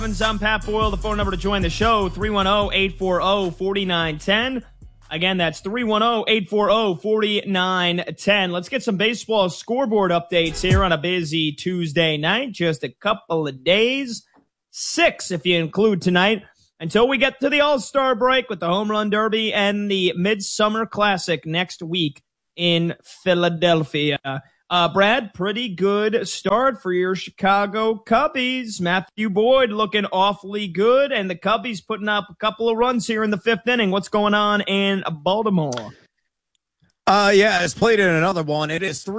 I'm Pat Boyle. The phone number to join the show, 310-840-4910. Again, that's 310-840-4910. Let's get some baseball scoreboard updates here on a busy Tuesday night. Just a couple of days, 6 if you include tonight, until we get to the All-Star break with the Home Run Derby and the Midsummer Classic next week in Philadelphia. Brad, pretty good start for your Chicago Cubbies. Matthew Boyd looking awfully good, and the Cubbies putting up a couple of runs here in the 5th inning. What's going on in Baltimore? It's played in another one. It is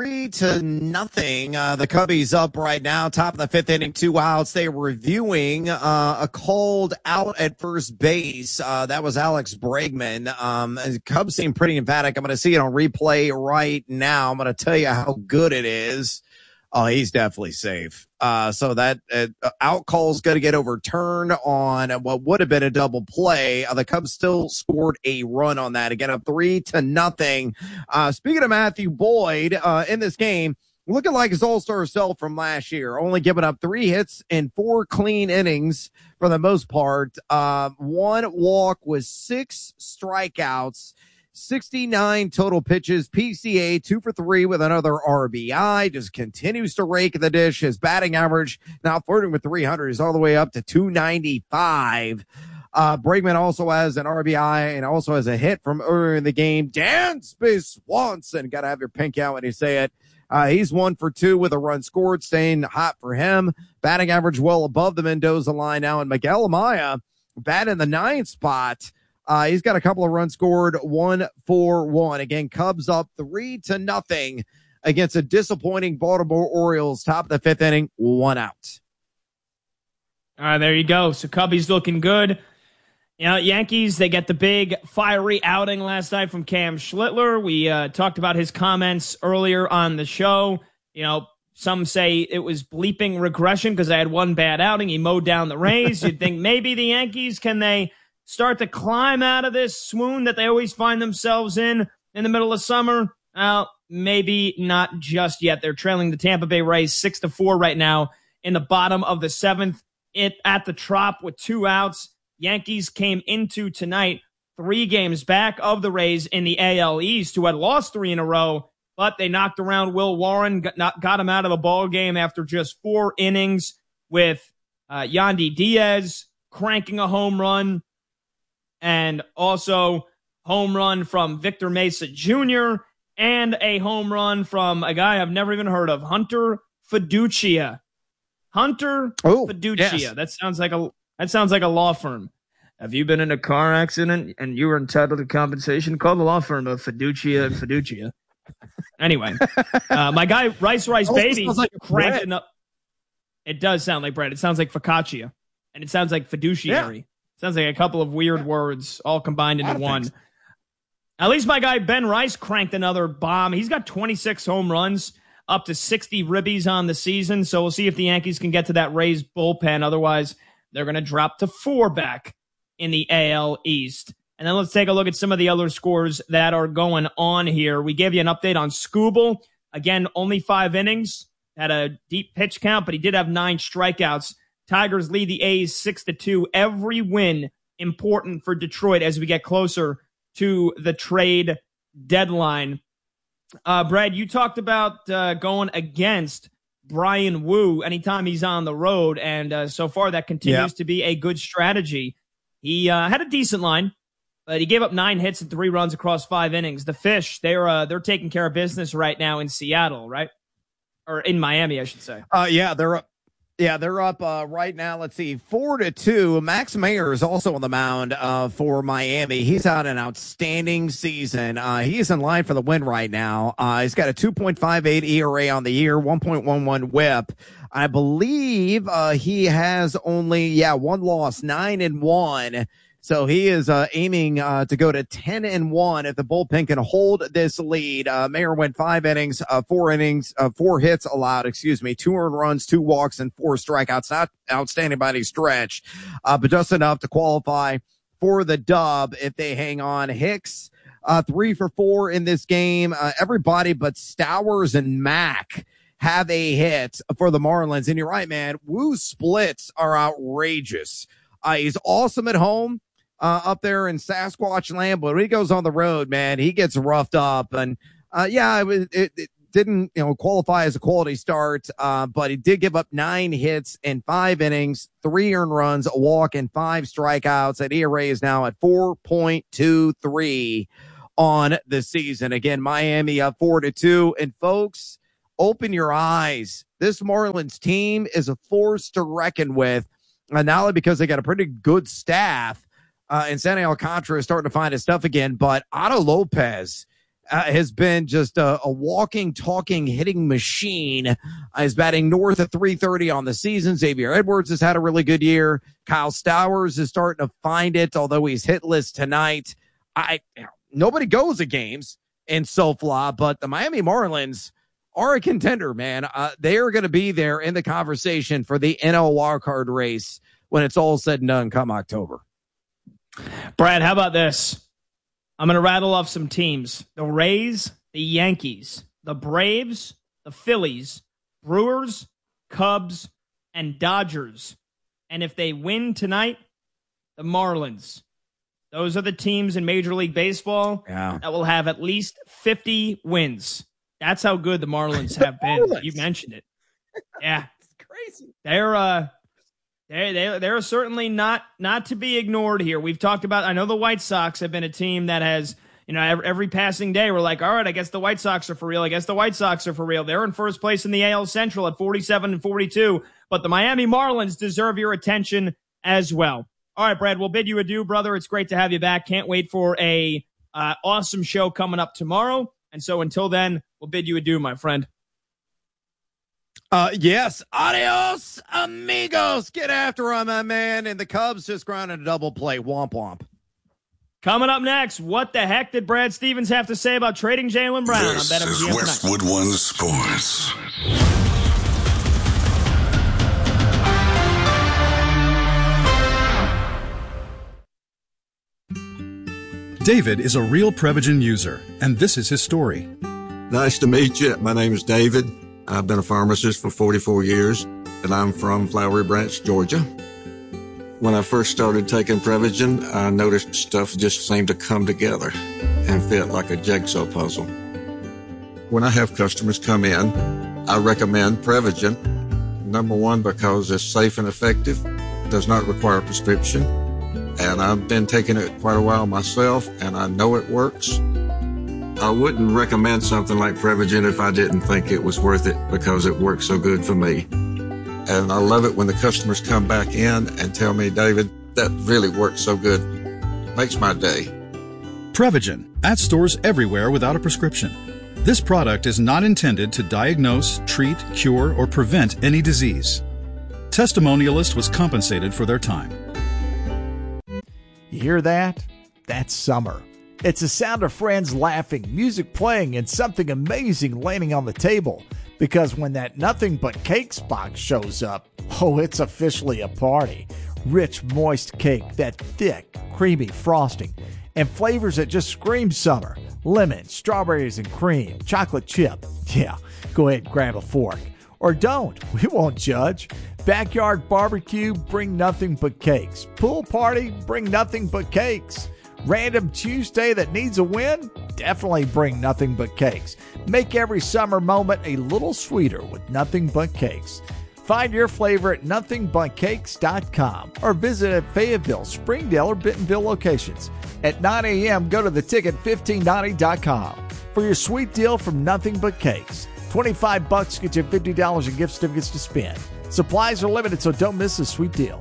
3-0. The Cubbies up right now, top of the 5th inning, 2 outs. They were reviewing a called out at first base. That was Alex Bregman. The Cubs seem pretty emphatic. I'm going to see it on replay right now. I'm going to tell you how good it is. Oh, he's definitely safe. So that out call's going to get overturned on what would have been a double play. The Cubs still scored a run on that. Again, up 3-0. Speaking of Matthew Boyd, in this game, looking like his all-star self from last year, only giving up 3 hits in 4 clean innings for the most part. 1 walk with 6 strikeouts. 69 total pitches, PCA 2 for 3 with another RBI, just continues to rake the dish. His batting average now flirting with 300 is all the way up to 295. Bregman also has an RBI and also has a hit from earlier in the game. Dansby Swanson, got to have your pink out when you say it. He's 1 for 2 with a run scored, staying hot for him. Batting average well above the Mendoza line now, and Miguel Amaya bat in the 9th spot. He's got a couple of runs scored, 1 for 1. Again, Cubs up 3-0 against a disappointing Baltimore Orioles. Top of the 5th inning, 1 out. All right, there you go. So Cubbies looking good. You know, Yankees, they get the big fiery outing last night from Cam Schlittler. We talked about his comments earlier on the show. You know, some say it was bleeping regression because I had one bad outing. He mowed down the Rays. You'd think maybe the Yankees, can they start to climb out of this swoon that they always find themselves in the middle of summer? Maybe not just yet. They're trailing the Tampa Bay Rays 6-4 right now in the bottom of the 7th. At the Trop with 2 outs. Yankees came into tonight 3 games back of the Rays in the AL East, who had lost 3 in a row, but they knocked around Will Warren, got him out of the ball game after just 4 innings with Yandy Diaz cranking a home run. And also home run from Victor Mesa Jr. and a home run from a guy I've never even heard of, Hunter Fiducia. Fiducia. Yes. That sounds like a law firm. Have you been in a car accident and you were entitled to compensation? Call the law firm of Fiducia and Fiducia. Anyway, my guy Rice Baby like cranking up. It does sound like bread. It sounds like focaccia, and it sounds like fiduciary. Yeah. Sounds like a couple of weird words all combined into one. At least my guy Ben Rice cranked another bomb. He's got 26 home runs, up to 60 ribbies on the season. So we'll see if the Yankees can get to that Rays bullpen. Otherwise, they're going to drop to 4 back in the AL East. And then let's take a look at some of the other scores that are going on here. We gave you an update on Skubal. Again, only 5 innings. Had a deep pitch count, but he did have 9 strikeouts. Tigers lead the A's 6-2. Every win important for Detroit as we get closer to the trade deadline. Brad, you talked about going against Brian Wu anytime he's on the road, and so far that continues to be a good strategy. He had a decent line, but he gave up 9 hits and 3 runs across 5 innings. The Fish, they're taking care of business right now in Seattle, right? Or in Miami, I should say. They're up. Yeah, they're up right now. Let's see, 4-2. Max Meyer is also on the mound for Miami. He's had an outstanding season. He is in line for the win right now. He's got a 2.58 ERA on the year, 1.11 WHIP. I believe he has only 1 loss, 9-1. So he is aiming to go to 10-1 if the bullpen can hold this lead. Mayer went 5 innings, 4 hits allowed, 2 earned runs, 2 walks, and 4 strikeouts. Not outstanding by any stretch, but just enough to qualify for the dub if they hang on. Hicks, 3 for 4 in this game. Everybody but Stowers and Mack have a hit for the Marlins. And you're right, man. Woo's splits are outrageous. He's awesome at home up there in Sasquatch land, but when he goes on the road, man, he gets roughed up. And it didn't qualify as a quality start, but he did give up 9 hits in 5 innings, 3 earned runs, a walk, and 5 strikeouts. That ERA is now at 4.23 on the season. Again, Miami up 4-2. And folks, open your eyes. This Marlins team is a force to reckon with, not only because they got a pretty good staff, and Sandy Alcantara is starting to find his stuff again, but Otto Lopez has been just a walking, talking, hitting machine. He's batting north of 330 on the season. Xavier Edwards has had a really good year. Kyle Stowers is starting to find it, although he's hitless tonight. Nobody goes to games in SoFla, but the Miami Marlins are a contender, man. They are going to be there in the conversation for the NL wildcard race when it's all said and done come October. Brad, how about this? I'm going to rattle off some teams. The Rays, the Yankees, the Braves, the Phillies, Brewers, Cubs, and Dodgers. And if they win tonight, the Marlins. Those are the teams in Major League Baseball that will have at least 50 wins. That's how good the Marlins have been. You mentioned it. Yeah. It's crazy. They're certainly not to be ignored here. We've talked about, I know the White Sox have been a team that has, every passing day we're like, all right, I guess the White Sox are for real. They're in first place in the AL Central at 47-42, but the Miami Marlins deserve your attention as well. All right, Brad, we'll bid you adieu, brother. It's great to have you back. Can't wait for a awesome show coming up tomorrow. And so until then, we'll bid you adieu, my friend. Yes. Adios, amigos. Get after him, my man. And the Cubs just grounded a double play. Womp womp. Coming up next, what the heck did Brad Stevens have to say about trading Jaylen Brown? This is Westwood One Sports. David is a real Prevagen user, and this is his story. Nice to meet you. My name is David. I've been a pharmacist for 44 years, and I'm from Flowery Branch, Georgia. When I first started taking Prevagen, I noticed stuff just seemed to come together and fit like a jigsaw puzzle. When I have customers come in, I recommend Prevagen. Number one, because it's safe and effective, does not require a prescription, and I've been taking it quite a while myself, and I know it works. I wouldn't recommend something like Prevagen if I didn't think it was worth it because it works so good for me. And I love it when the customers come back in and tell me, David, that really works so good. Makes my day. Prevagen, at stores everywhere without a prescription. This product is not intended to diagnose, treat, cure, or prevent any disease. Testimonialist was compensated for their time. You hear that? That's summer. It's the sound of friends laughing, music playing, and something amazing landing on the table. Because when that Nothing But Cakes box shows up, it's officially a party. Rich, moist cake, that thick, creamy frosting, and flavors that just scream summer. Lemon, strawberries and cream, chocolate chip. Yeah, go ahead and grab a fork. Or don't, we won't judge. Backyard barbecue, bring Nothing But Cakes. Pool party, bring Nothing But Cakes. Random Tuesday that needs a win? Definitely bring Nothing But Cakes. Make every summer moment a little sweeter with Nothing But Cakes. Find your flavor at nothingbutcakes.com or visit at Fayetteville, Springdale, or Bentonville locations. At 9 a.m., go to theticket1590.com for your sweet deal from Nothing But Cakes. $25 gets you $50 in gift certificates to spend. Supplies are limited, so don't miss this sweet deal.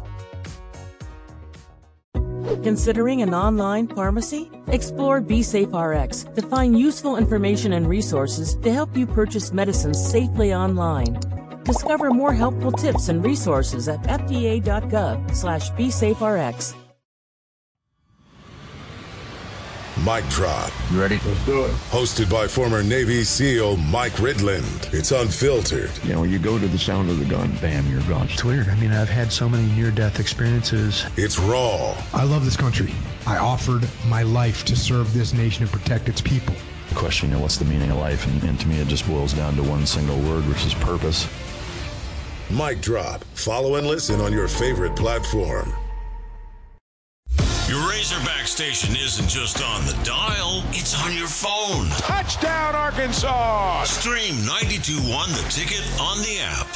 Considering an online pharmacy? Explore BeSafeRx to find useful information and resources to help you purchase medicines safely online. Discover more helpful tips and resources at fda.gov/BeSafeRx. Mic Drop. You ready? Let's do it. Hosted by former Navy SEAL Mike Ridland. It's unfiltered. When you go to the sound of the gun, bam, you're gone. It's weird. I've had so many near-death experiences. It's raw. I love this country. I offered my life to serve this nation and protect its people. question, what's the meaning of life? And to me, it just boils down to one single word, which is purpose. Mic Drop. Follow and listen on your favorite platform. Your Razorback station isn't just on the dial, it's on your phone. Touchdown, Arkansas! Stream 92.1 The Ticket on the app.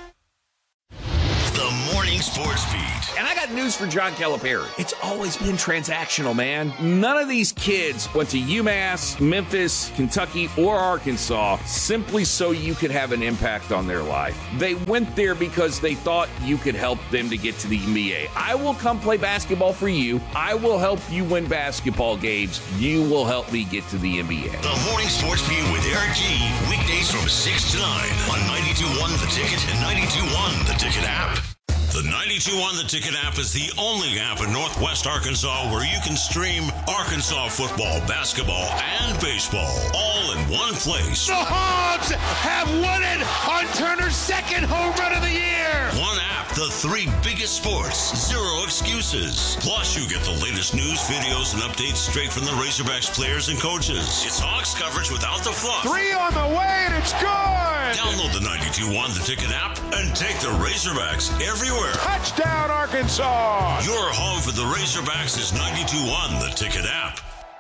The Morning Sports Beat. And I got news for John Calipari. It's always been transactional, man. None of these kids went to UMass, Memphis, Kentucky, or Arkansas simply so you could have an impact on their life. They went there because they thought you could help them to get to the NBA. I will come play basketball for you. I will help you win basketball games. You will help me get to the NBA. The Morning Sports Beat with Eric G. Weekdays from 6 to 9 on 92.1 The Ticket and 92.1 The Ticket app. The 92.1 The Ticket app is the only app in Northwest Arkansas where you can stream Arkansas football, basketball, and baseball all in one place. The Hogs have won it on Turner's second home run of the year. One app, the three biggest sports, zero excuses. Plus, you get the latest news, videos, and updates straight from the Razorbacks players and coaches. It's Hogs coverage without the fluff. 3 on the way, and it's good. Download the 92.1 The Ticket app and take the Razorbacks everywhere. Touchdown, Arkansas! Your home for the Razorbacks is 92.1 The Ticket app.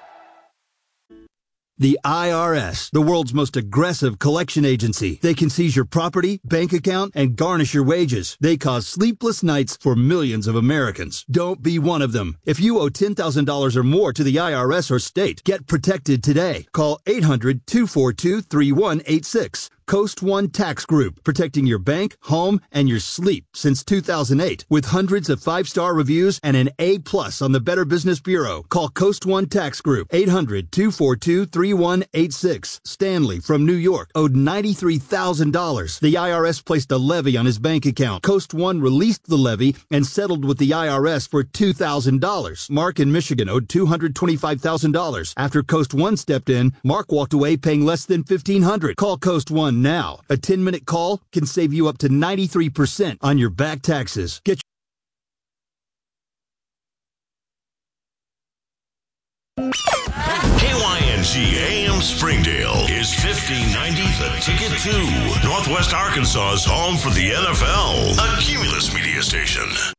The IRS, the world's most aggressive collection agency. They can seize your property, bank account, and garnish your wages. They cause sleepless nights for millions of Americans. Don't be one of them. If you owe $10,000 or more to the IRS or state, get protected today. Call 800-242-3186. Coast One Tax Group, protecting your bank, home, and your sleep since 2008. With hundreds of 5-star reviews and an A+ on the Better Business Bureau. Call Coast One Tax Group, 800-242-3186. Stanley from New York owed $93,000. The IRS placed a levy on his bank account. Coast One released the levy and settled with the IRS for $2,000. Mark in Michigan owed $225,000. After Coast One stepped in, Mark walked away paying less than $1,500. Call Coast One now. A 10-minute call can save you up to 93% on your back taxes. Get KYNG AM Springdale is 1590 The Ticket 2. Northwest Arkansas's home for the NFL. A Cumulus media station.